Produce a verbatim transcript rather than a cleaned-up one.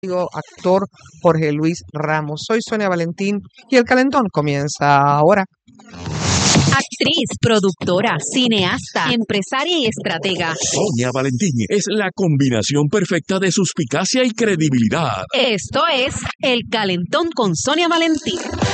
Actor Jorge Luis Ramos. Soy Sonia Valentín y el calentón comienza ahora. Actriz, productora, cineasta, empresaria y estratega. Sonia Valentín es la combinación perfecta de suspicacia y credibilidad. Esto es El Calentón con Sonia Valentín.